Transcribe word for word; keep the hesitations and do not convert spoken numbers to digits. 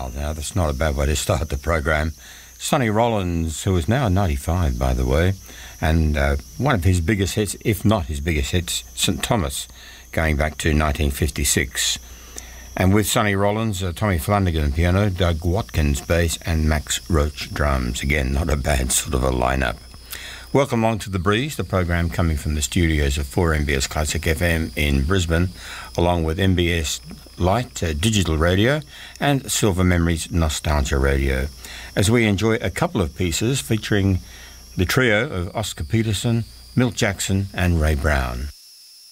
Wow, now that's not a bad way to start the program. Sonny Rollins, who is now ninety-five, by the way, and uh, one of his biggest hits, if not his biggest hits, Saint Thomas, going back to nineteen fifty-six. And with Sonny Rollins, uh, Tommy Flanagan piano, Doug Watkins bass, and Max Roach drums. Again, not a bad sort of a lineup. Welcome along to The Breeze, the program coming from the studios of four M B S Classic F M in Brisbane, along with M B S Light uh, Digital Radio and Silver Memories Nostalgia Radio, as we enjoy a couple of pieces featuring the trio of Oscar Peterson, Milt Jackson and Ray Brown.